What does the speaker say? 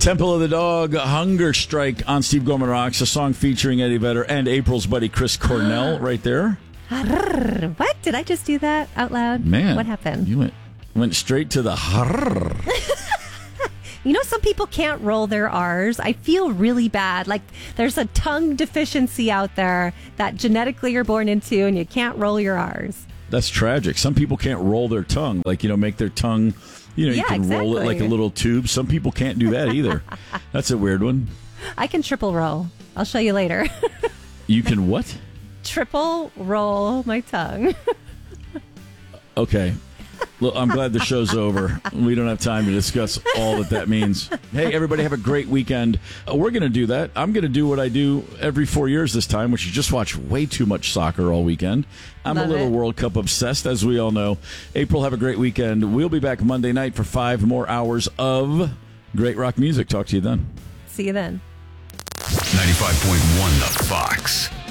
Temple of the Dog, Hunger Strike on Steve Gorman Rocks, a song featuring Eddie Vedder and April's buddy Chris Cornell right there. What? Did I just do that out loud? Man. What happened? You went straight to the You know, some people can't roll their R's. I feel really bad. Like, there's a tongue deficiency out there that genetically you're born into, and you can't roll your R's. That's tragic. Some people can't roll their tongue. Like, make their tongue, you can roll it like a little tube. Some people can't do that either. That's a weird one. I can triple roll. I'll show you later. You can what? Triple roll my tongue. Okay. Look, I'm glad the show's over. We don't have time to discuss all that means. Hey, everybody, have a great weekend. We're going to do that. I'm going to do what I do every 4 years this time, which is just watch way too much soccer all weekend. I'm a little World Cup obsessed, as we all know. April, have a great weekend. We'll be back Monday night for 5 more hours of great rock music. Talk to you then. See you then. 95.1 The Fox.